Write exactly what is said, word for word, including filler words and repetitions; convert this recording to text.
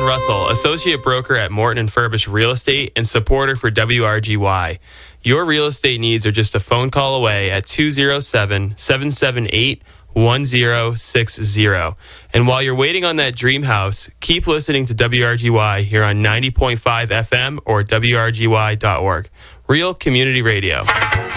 Russell, Associate Broker at Morton and Furbish Real Estate and supporter for W R G Y. Your real estate needs are just a phone call away at two oh seven, seven seven eight, one oh six oh. And while you're waiting on that dream house, keep listening to W R G Y here on ninety point five F M or W R G Y dot org. Real Community Radio.